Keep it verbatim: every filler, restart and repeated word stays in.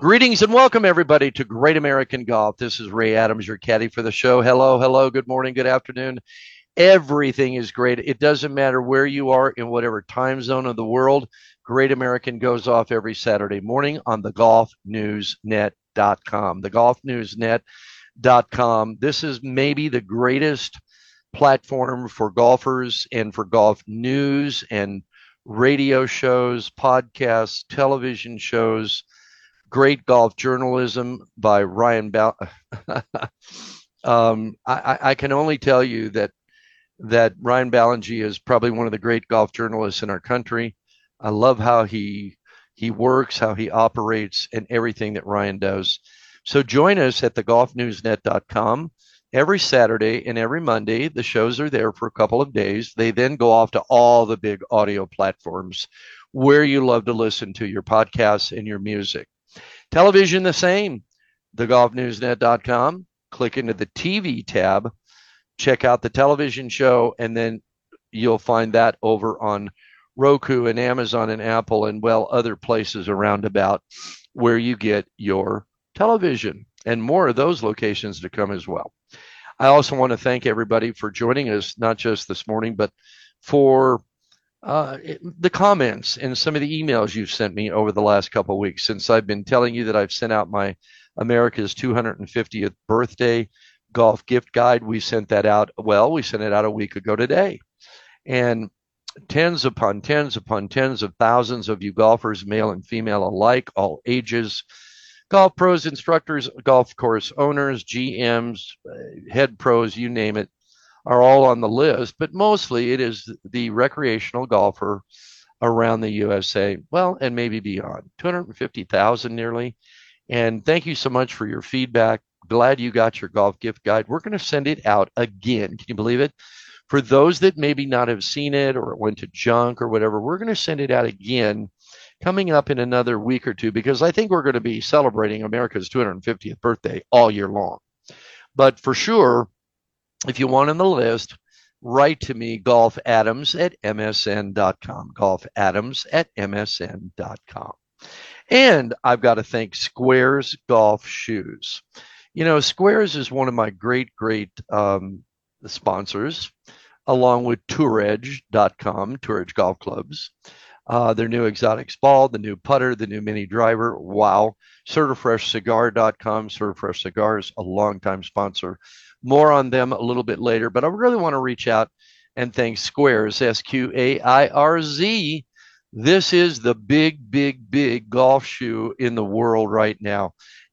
Greetings and welcome, everybody, to Great American Golf. This is Ray Adams, your caddy for the show. Hello, hello, good morning, good afternoon. Everything is great. It doesn't matter where you are in whatever time zone of the world. Great American goes off every Saturday morning on the golf news net dot com. the golf news net dot com. This is maybe the greatest platform for golfers and for golf news and radio shows, podcasts, television shows, great golf journalism by Ryan Bal. um, I, I can only tell you that that Ryan Ballingy is probably one of the great golf journalists in our country. I love how he he works, how he operates, and everything that Ryan does. So join us at the golf news net dot com every Saturday and every Monday. The shows are there for a couple of days. They then go off to all the big audio platforms where you love to listen to your podcasts and your music. Television, the same. the golf news net dot com. Click into the T V tab, check out the television show, and then you'll find that over on Roku and Amazon and Apple and, well, other places around about where you get your television, and more of those locations to come as well. I also want to thank everybody for joining us, not just this morning, but for uh, the comments and some of the emails you've sent me over the last couple of weeks since I've been telling you that I've sent out my America's two hundred fiftieth birthday golf gift guide. We sent that out. Well, we sent it out a week ago today. And tens upon tens upon tens of thousands of you golfers, male and female alike, all ages, golf pros, instructors, golf course owners, G Ms, head pros, you name it, are all on the list. But mostly it is the recreational golfer around the U S A, well, and maybe beyond, two hundred fifty thousand nearly. And thank you so much for your feedback. Glad you got your golf gift guide. We're going to send it out again. Can you believe it? For those that maybe not have seen it or it went to junk or whatever, we're going to send it out again coming up in another week or two, because I think we're going to be celebrating America's two hundred fiftieth birthday all year long. But for sure, if you want on the list, write to me, golfadams at m s n dot com. golfadams at m s n dot com. And I've got to thank Squares Golf Shoes. You know, Squares is one of my great, great um, sponsors, along with tour edge dot com, Tour Edge Golf Clubs. Uh, their new exotics ball, the new putter, the new mini driver. Wow. Certifresh Cigar dot com. Certifresh Cigars, a longtime sponsor. More on them a little bit later, but I really want to reach out and thank Squares, S Q A I R Z. This is the big, big, big golf shoe in the world right now.